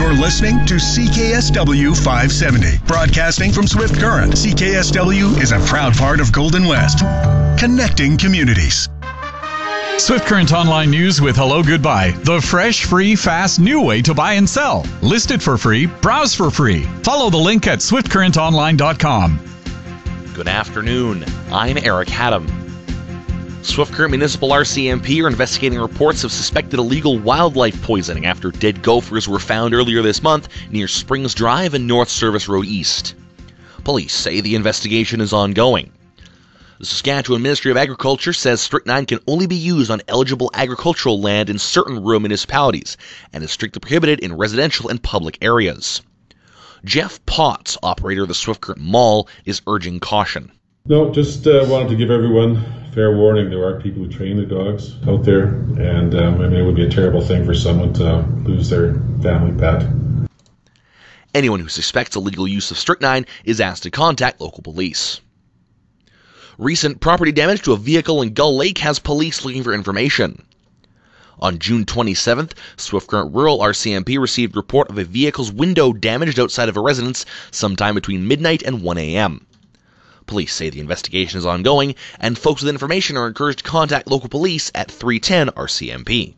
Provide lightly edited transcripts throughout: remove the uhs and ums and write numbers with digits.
You're listening to CKSW 570. Broadcasting from Swift Current, CKSW is a proud part of Golden West. Connecting communities. Swift Current Online News with Hello Goodbye. The fresh, free, fast, new way to buy and sell. List it for free. Browse for free. Follow the link at swiftcurrentonline.com. Good afternoon. I'm Eric Haddam. Swift Current Municipal RCMP are investigating reports of suspected illegal wildlife poisoning after dead gophers were found earlier this month near Springs Drive and North Service Road East. Police say the investigation is ongoing. The Saskatchewan Ministry of Agriculture says strychnine can only be used on eligible agricultural land in certain rural municipalities and is strictly prohibited in residential and public areas. Jeff Potts, operator of the Swift Current Mall, is urging caution. No, just wanted to give everyone fair warning. There are people who train their dogs out there, and it would be a terrible thing for someone to lose their family pet. Anyone who suspects illegal use of strychnine is asked to contact local police. Recent property damage to a vehicle in Gull Lake has police looking for information. On June 27th, Swift Current Rural RCMP received a report of a vehicle's window damaged outside of a residence sometime between midnight and 1 a.m. Police say the investigation is ongoing, and folks with information are encouraged to contact local police at 310 RCMP.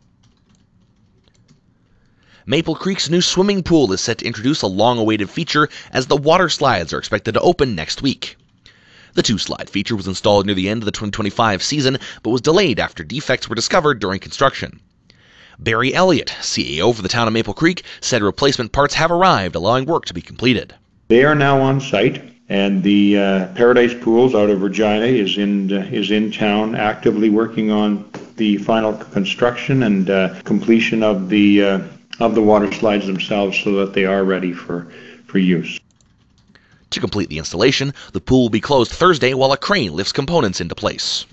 Maple Creek's new swimming pool is set to introduce a long-awaited feature as the water slides are expected to open next week. The two-slide feature was installed near the end of the 2025 season, but was delayed after defects were discovered during construction. Barry Elliott, CEO for the town of Maple Creek, said replacement parts have arrived, allowing work to be completed. They are now on site, and the Paradise Pools out of Regina is in town, actively working on the final construction and completion of the water slides themselves, so that they are ready for use. To complete the installation, the pool will be closed Thursday while a crane lifts components into place.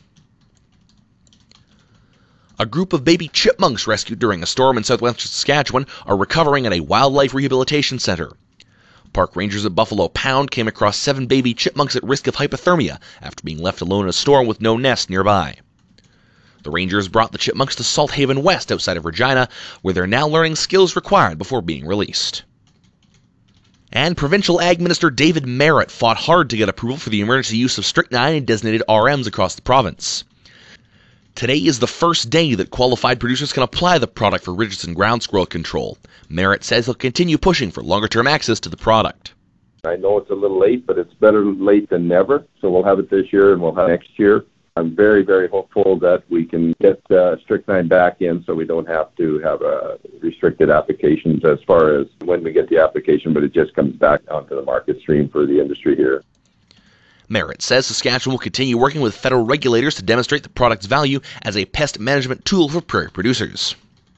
A group of baby chipmunks rescued during a storm in southwestern Saskatchewan are recovering at a wildlife rehabilitation center. Park rangers at Buffalo Pound came across 7 baby chipmunks at risk of hypothermia after being left alone in a storm with no nest nearby. The rangers brought the chipmunks to Salt Haven West outside of Regina, where they're now learning skills required before being released. And Provincial Ag Minister David Merritt fought hard to get approval for the emergency use of strychnine in designated RMs across the province. Today is the first day that qualified producers can apply the product for Richardson ground squirrel control. Merritt says he'll continue pushing for longer-term access to the product. I know it's a little late, but it's better late than never. So we'll have it this year and we'll have it next year. I'm very, very hopeful that we can get strychnine back in so we don't have to have restricted applications as far as when we get the application, but it just comes back onto the market stream for the industry here. Merritt says Saskatchewan will continue working with federal regulators to demonstrate the product's value as a pest management tool for prairie producers.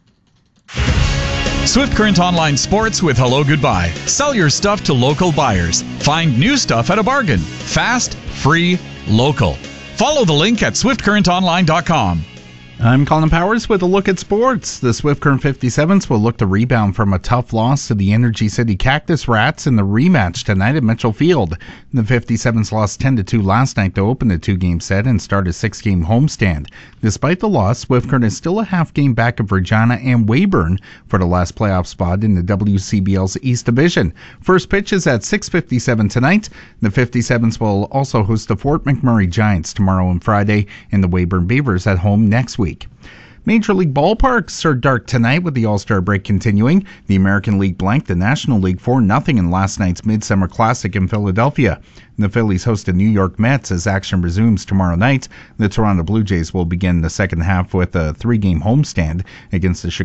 Swift Current Online Sports with Hello Goodbye. Sell your stuff to local buyers. Find new stuff at a bargain. Fast, free, local. Follow the link at swiftcurrentonline.com. I'm Colin Powers with a look at sports. The Swift Current 57s will look to rebound from a tough loss to the Energy City Cactus Rats in the rematch tonight at Mitchell Field. The 57s lost 10-2 last night to open the 2-game set and start a 6-game homestand. Despite the loss, Swift Current is still a half-game back of Regina and Weyburn for the last playoff spot in the WCBL's East Division. First pitch is at 6:57 tonight. The 57s will also host the Fort McMurray Giants tomorrow and Friday, and the Weyburn Beavers at home next week. Major League ballparks are dark tonight with the All-Star break continuing. The American League blanked the National League 4-0 in last night's Midsummer Classic in Philadelphia. The Phillies host the New York Mets as action resumes tomorrow night. The Toronto Blue Jays will begin the second half with a 3-game homestand against the Chicago